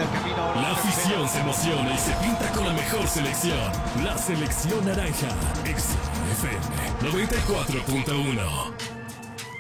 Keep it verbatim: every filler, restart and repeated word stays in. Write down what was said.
el camino. La afición se emociona y se pinta con la mejor selección. La selección naranja. X F M noventa y cuatro punto uno.